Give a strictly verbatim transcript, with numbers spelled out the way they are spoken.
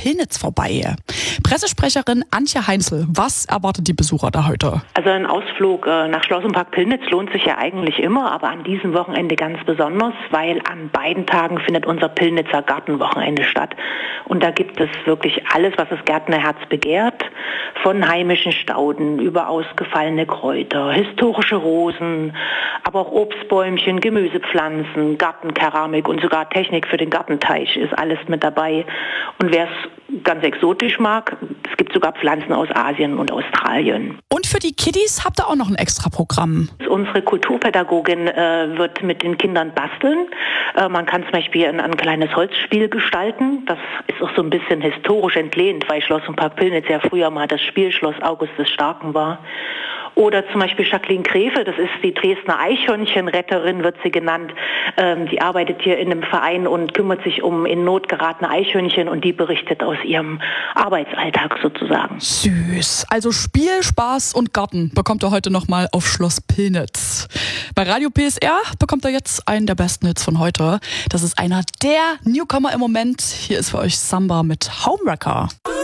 Pillnitz vorbei. Pressesprecherin Antje Heinzel, was erwartet die Besucher da heute? Also ein Ausflug nach Schloss und Park Pillnitz lohnt sich ja eigentlich immer, aber an diesem Wochenende ganz besonders, weil an beiden Tagen findet unser Pillnitzer Gartenwochenende statt. Und da gibt es wirklich alles, was das Gärtnerherz begehrt, von heimischen Stauden über ausgefallene Kräuter, historische Rosen, aber auch Obstbäumchen, Gemüsepflanzen, Gartenkeramik und sogar Technik für den Gartenteich ist alles mit dabei. Und wer es ganz exotisch mag, es gibt sogar Pflanzen aus Asien und Australien. Und für die Kiddies habt ihr auch noch ein extra Programm. Unsere Kulturpädagogin äh, wird mit den Kindern basteln. Äh, man kann zum Beispiel ein, ein kleines Holzspiel gestalten. Das ist auch so ein bisschen historisch entlehnt, weil Schloss und Park Pillnitz ja früher mal das Spielschloss August des Starken war. Oder zum Beispiel Jacqueline Grefe, das ist die Dresdner Eichhörnchenretterin, wird sie genannt. Ähm, die arbeitet hier in einem Verein und kümmert sich um in Not geratene Eichhörnchen und die berichtet aus ihrem Arbeitsalltag sozusagen. Süß. Also Spiel, Spaß und Garten bekommt ihr heute nochmal auf Schloss Pillnitz. Bei Radio P S R bekommt ihr jetzt einen der besten Hits von heute. Das ist einer der Newcomer im Moment. Hier ist für euch Samba mit Homewrecker.